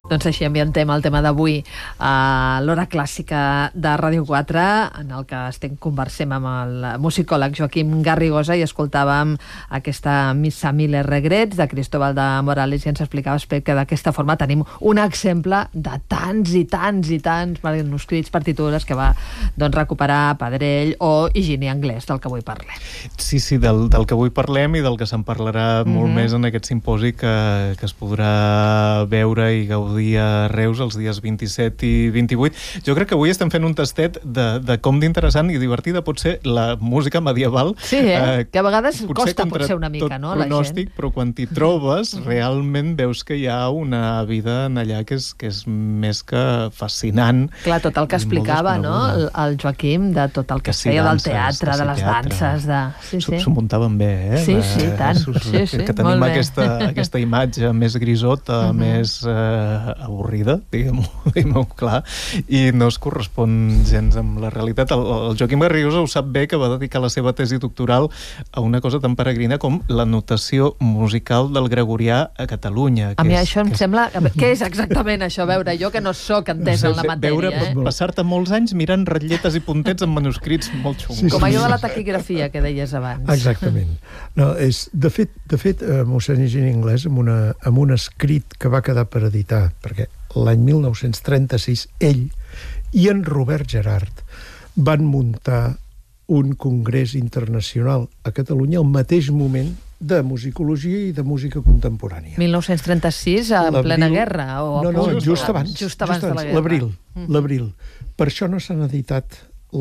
Doncs així ambientem el tema d'avui a l'Hora Clàssica de Ràdio 4, en el que conversem amb el musicòleg Joaquim Garrigosa i escoltàvem aquesta Missa Mille Regrets de Cristóbal de Morales i ens explicava que d'aquesta forma tenim un exemple de tants i tants i tants manuscrits, partitures que va recuperar Pedrell o Higini Anglès, del que avui parlem. Sí, del que avui parlem i del que se'n parlarà molt més en aquest simposi que es podrà veure i gaudir a Reus els dies 27 i 28. Jo crec que avui estem fent un tastet de com d'interessant i divertida pot ser la música medieval. Sí, que a vegades costa potser una mica, no? Pronòstic, però quan t'hi trobes realment veus que hi ha una vida en allà que és més que fascinant. Clar, tot el que explicava, no? El Joaquim, de tot el que es feia del teatre, de les danses, S'ho muntaven bé, eh? Sí, tant. Que tenim aquesta imatge més grisota, més avorrida, diguem-ho clar, i no es correspon gens amb la realitat. El Joaquim Garrigosa ho sap bé, que va dedicar la seva tesi doctoral a una cosa tan peregrina com la notació musical del gregorià a Catalunya. A mi això em sembla... Què és exactament això? A veure, jo que no sóc entesa en la matèria. Passar-te molts anys mirant ratlletes i puntets en manuscrits molt xungos. Com allò de la taquigrafia que deies abans. Exactament. No, de fet, mossèn Higini Anglès, amb un escrit que va quedar per editar, perquè l'any 1936 ell i en Robert Gerard van muntar un congrés internacional a Catalunya al mateix moment de musicologia i de música contemporània. 1936, en plena guerra? No, just abans de la guerra. L'abril. Per això no s'han editat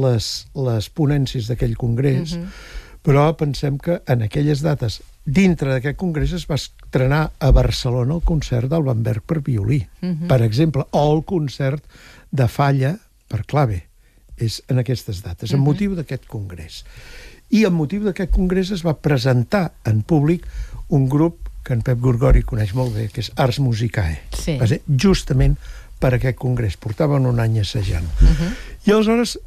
les ponències d'aquell congrés, però pensem que en aquelles dates, dintre d'aquest congrés, es va estrenar a Barcelona el concert d'Alban Berg per violí, per exemple, o el concert de Falla per clave. És en aquestes dates, amb motiu d'aquest congrés. I amb motiu d'aquest congrés es va presentar en públic un grup que en Pep Gorgori coneix molt bé, que és Ars Musicae. Sí. Va ser justament per aquest congrés. Portaven un any assajant. I aleshores,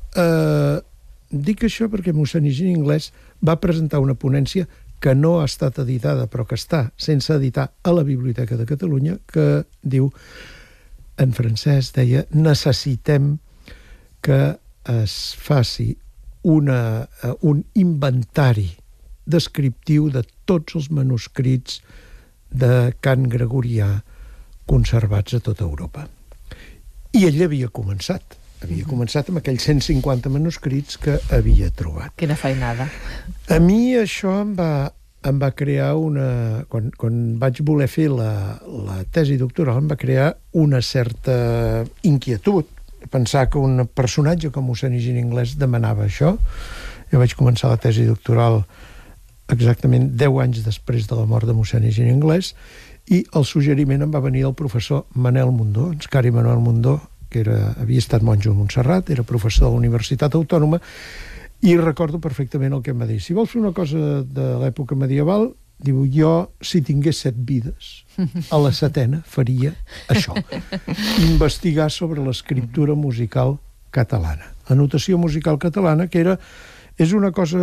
dic això perquè mossèn Higini Anglès va presentar una ponència que no ha estat editada, però que està sense editar a la Biblioteca de Catalunya, que diu, en francès, deia, necessitem que es faci un inventari descriptiu de tots els manuscrits de cant gregorià conservats a tota Europa. I ell havia començat amb aquells 150 manuscrits que havia trobat. Quina feinada. A mi això em va crear quan vaig voler fer la tesi doctoral, em va crear una certa inquietud, pensar que un personatge com mossèn Higini Anglès demanava això. Jo vaig començar la tesi doctoral exactament 10 anys després de la mort de mossèn Higini Anglès, i el suggeriment em va venir del professor Manel Mundó, Enscari Manuel Mundó, que havia estat monjo a Montserrat, era professor de la Universitat Autònoma, i recordo perfectament el que em va dir. Si vols fer una cosa de l'època medieval, diu, jo, si tingués 7 vides, a la 7ª faria això. Investigar sobre l'escriptura musical catalana. La notació musical catalana, que és una cosa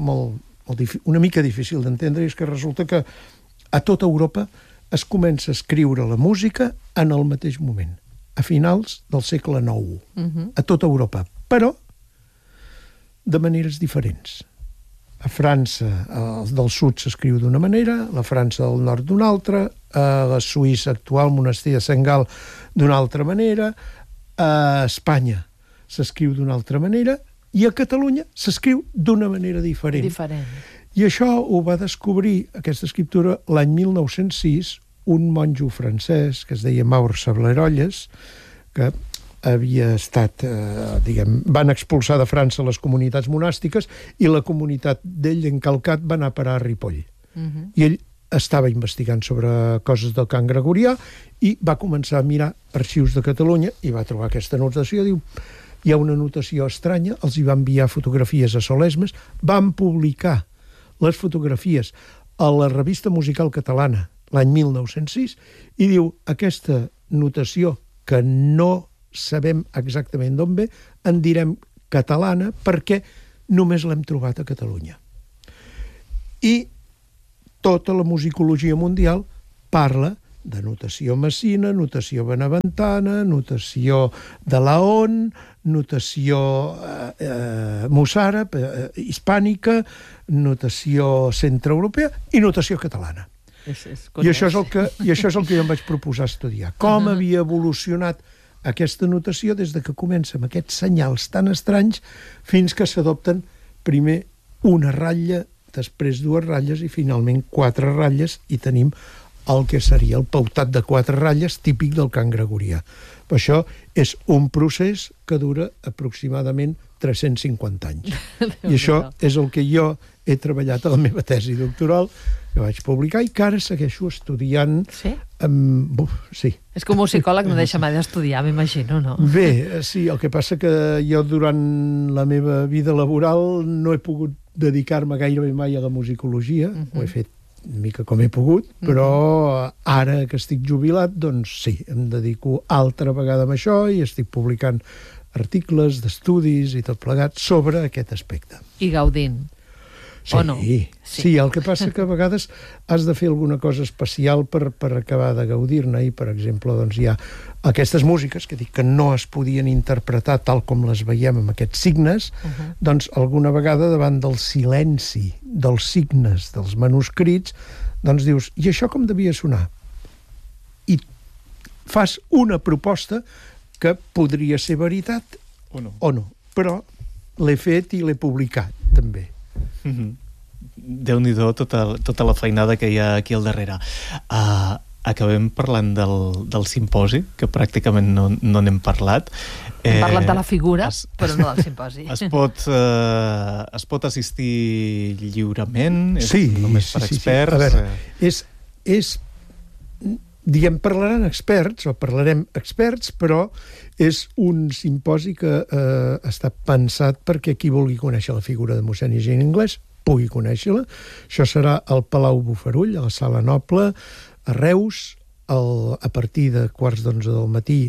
una mica difícil d'entendre, i és que resulta que a tota Europa es comença a escriure la música en el mateix moment, a finals del segle IX, a tota Europa, però de maneres diferents. A França, del sud s'escriu d'una manera, la França del nord d'una altra, a la Suïssa actual, monestir de Saint-Gall, d'una altra manera, a Espanya s'escriu d'una altra manera, i a Catalunya s'escriu d'una manera diferent. I això ho va descobrir, aquesta escriptura, l'any 1906, un monjo francès que es deia Maur Sablerolles, que havia estat, van expulsar de França les comunitats monàstiques i la comunitat d'ell, encalcat, va anar a parar a Ripoll. I ell estava investigant sobre coses del cant gregorià i va començar a mirar arxius de Catalunya i va trobar aquesta notació. Diu, hi ha una notació estranya, els hi va enviar fotografies a Solesmes, van publicar les fotografies a la revista musical catalana l'any 1906, i diu, aquesta notació, que no sabem exactament d'on ve, en direm catalana perquè només l'hem trobat a Catalunya. I tota la musicologia mundial parla de notació messina, notació beneventana, notació de Laon, notació mossàrab, hispànica, notació centreeuropea i notació catalana. I això és el que jo em vaig proposar estudiar. Com havia evolucionat aquesta notació des de que comença amb aquests senyals tan estranys fins que s'adopten primer una ratlla, després dues ratlles i finalment 4 ratlles, i tenim el que seria el pautat de 4 ratlles típic del cant gregorià. Per això és un procés que dura aproximadament 350 anys. I això és el que jo he treballat a la meva tesi doctoral, que vaig publicar i que ara segueixo estudiant. Sí? Sí. És que un musicòleg no deixa mai d'estudiar, m'imagino, no? Bé, sí, el que passa que jo durant la meva vida laboral no he pogut dedicar-me gairebé mai a la musicologia, ho he fet una mica com he pogut, però ara que estic jubilat, doncs sí, em dedico altra vegada a això i estic publicant articles d'estudis i tot plegat sobre aquest aspecte. I gaudint. Sí, o no? Sí, el que passa que a vegades has de fer alguna cosa especial per acabar de gaudir-ne, i per exemple doncs, hi ha aquestes músiques que dic que no es podien interpretar tal com les veiem amb aquests signes, doncs alguna vegada davant del silenci dels signes dels manuscrits, doncs dius, i això com devia sonar? I fas una proposta que podria ser veritat o no, però l'he fet i l'he publicat també. Déu-n'hi-do tota la feinada que hi ha aquí al darrere. Acabem parlant del simposi, que pràcticament no n'hem parlat. Hem parlat de la figura, però no del simposi. Es pot assistir lliurement? Sí, només per experts? A veure, diguem, parlaran experts, o parlarem experts, però és un simposi que està pensat perquè qui vulgui conèixer la figura de mossèn Higini Anglès pugui conèixer-la. Això serà al Palau Bofarull, a la Sala Noble, a Reus, a partir de 11:15 del matí,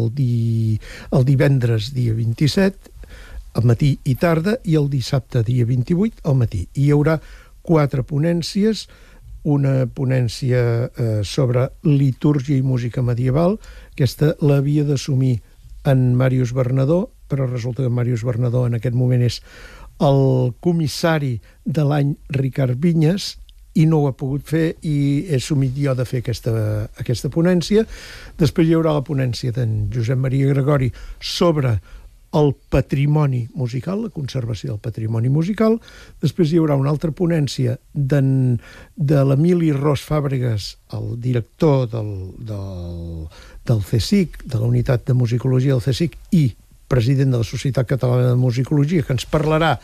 el divendres dia 27, al matí i tarda, i el dissabte dia 28 al matí. I hi haurà 4 ponències, una ponència sobre litúrgia i música medieval. Aquesta l'havia d'assumir en Màrius Bernadó, però resulta que Màrius Bernadó en aquest moment és el comissari de l'any Ricard Vinyes i no ho ha pogut fer, i he assumit jo de fer aquesta ponència. Després hi haurà la ponència d'en Josep Maria Gregori sobre el patrimoni musical, la conservació del patrimoni musical. Després hi haurà una altra ponència de l'Emili Ros Fàbregas, el director del CSIC, de la unitat de musicologia del CSIC, i president de la Societat Catalana de Musicologia, que ens parlarà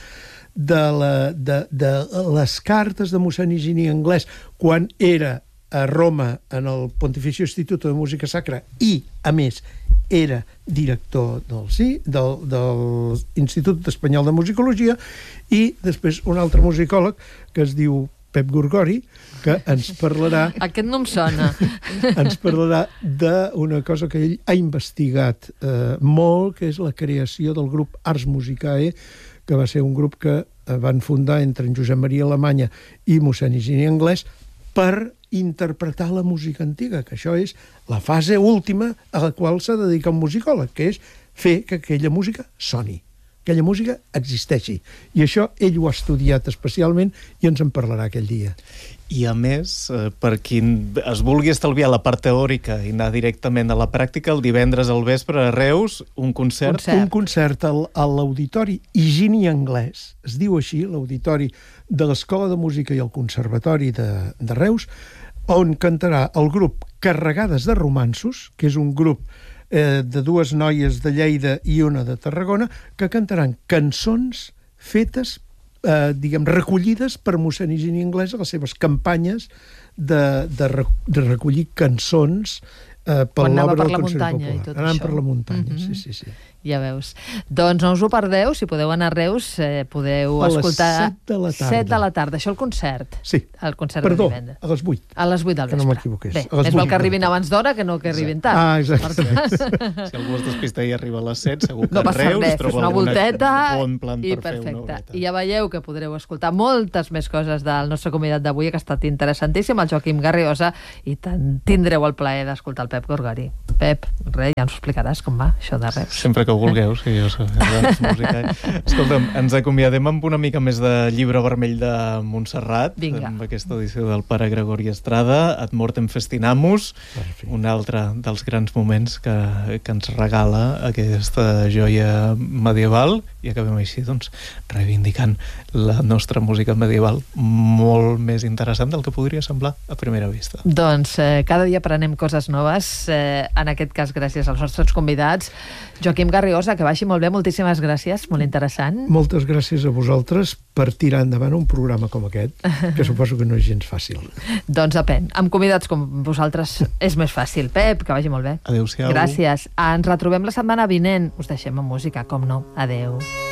de les cartes de mossèn Higini Anglès quan era a Roma en el Pontificio Instituto de Música Sacra i, a més, era director del Institut Espanyol de Musicologia. I després un altre musicòleg que es diu Pep Gorgori, que ens parlarà... Aquest no em sona. Ens parlarà d'una cosa que ell ha investigat molt, que és la creació del grup Ars Musicae, que va ser un grup que van fundar entre en Josep Maria Alemanya i mossèn Higini Anglès per interpretar la música antiga, que això és la fase última a la qual s'ha de dedicar un musicòleg, que és fer que aquella música soni, que aquella música existeixi. I això ell ho ha estudiat especialment i ens en parlarà aquell dia. I a més, per qui es vulgui estalviar la part teòrica i anar directament a la pràctica, el divendres al vespre a Reus, un concert. Un concert a l'Auditori Higini Anglès, es diu així, l'Auditori de l'Escola de Música i el Conservatori de Reus, on cantarà el grup Carregades de Romanços, que és un grup de 2 noies de Lleida i una de Tarragona, que cantaran cançons fetes recollides per mossèn Higini Anglès a les seves campanyes de recollir cançons per anava l'obra per del la Consell muntanya i Popular. tot Anant això. per la muntanya, sí. Ja veus. Doncs no us ho perdeu, si podeu anar a Reus, podeu A les escoltar... 7 de la tarda. 7 de la tarda, això el concert. Sí. El concert Perdó, de divendres. a les 8. A les 8 del Que vespre. no m'equivoqués. Bé, A les més val 8 que arribin abans d'hora que no que arribin tard. Ah, exacte. Si algú es despista i arriba a les 7, segur que No passa Reus res, fes troba una volteta bon plan i per fer una perfecte. horeta. I ja veieu que podreu escoltar moltes més coses del nostre convidat d'avui, que ha estat interessantíssim, el Joaquim Garrigosa, i tindreu el plaer d'escoltar el Pep Gorgari. Pep, res, ja ens ho explicaràs com va, això de Reus. Sempre que ho vulgueu, sí, jo soc música. Escolta'm, ens acomiadem amb una mica més de Llibre Vermell de Montserrat, Vinga. amb aquesta edició del pare Gregori Estrada, Ad Mortem Festinamus, Perfecte. un altre dels grans moments que ens regala aquesta joia medieval, i acabem així, doncs, reivindicant la nostra música medieval molt més interessant del que podria semblar a primera vista. Doncs cada dia aprenem coses noves, en aquest cas gràcies als nostres convidats. Joaquim Garrigosa, que vagi molt bé, moltíssimes gràcies, molt interessant. Moltes gràcies a vosaltres per tirar endavant un programa com aquest, que suposo que no és gens fàcil. Doncs depèn, amb convidats com vosaltres és més fàcil. Pep, que vagi molt bé. Adéu-siau. Gràcies. Ens retrobem la setmana vinent. Us deixem amb música, com no. Adéu.